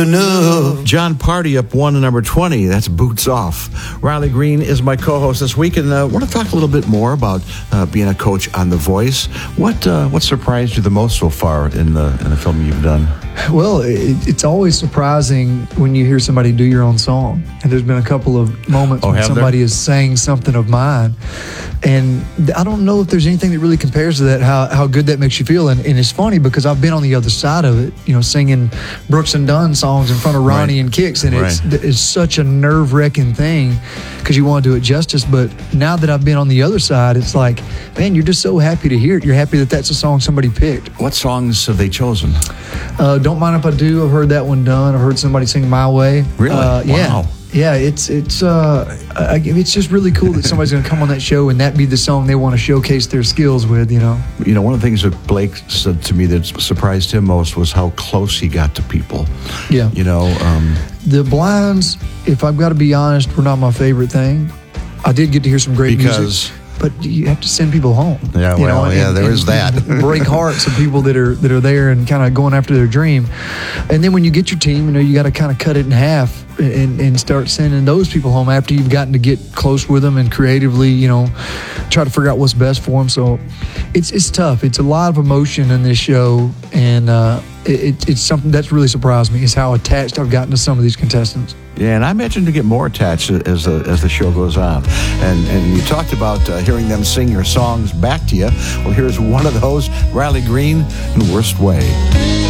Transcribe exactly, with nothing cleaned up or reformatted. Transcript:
enough. John Party up one to number twenty. That's Boots Off. Riley Green is my co-host this week, and I uh, want to talk a little bit more about uh, being a coach on The Voice. What uh, what surprised you the most so far in the in the film you've done? Well, it, it's always surprising when you hear somebody do your own song. And there's been a couple of moments oh, when somebody there? is saying something of mine. And I don't know if there's anything that really compares to that, how, how good that makes you feel. And, and it's funny because I've been on the other side of it, you know, singing Brooks and Dunn songs in front of Ronnie right. and Kix. And right. it's, it's such a nerve-wracking thing because you want to do it justice. But now that I've been on the other side, it's like, man, you're just so happy to hear it. You're happy that that's a song somebody picked. What songs have they chosen? Uh, Don't Mind If I Do. I've heard that one done. I've heard somebody sing My Way. Really? Uh, yeah. Wow. Yeah, it's it's uh, I, it's just really cool that somebody's going to come on that show and that be the song they want to showcase their skills with, you know. You know, one of the things that Blake said to me that surprised him most was how close he got to people. Yeah. You know. Um, the blinds, if I've got to be honest, were not my favorite thing. I did get to hear some great because music. But you have to send people home. Yeah, you well, know, yeah, and, there and is that. break hearts of people that are that are there and kind of going after their dream. And then when you get your team, you know, you got to kind of cut it in half and, and start sending those people home after you've gotten to get close with them and creatively, you know, try to figure out what's best for them. So it's it's tough. It's a lot of emotion in this show, and uh, it, it's something that's really surprised me is how attached I've gotten to some of these contestants. Yeah, and I imagine to get more attached as the as the show goes on. And and you talked about uh, hearing them sing your songs back to you. Well, here's one of those, Riley Green, in Worst Way.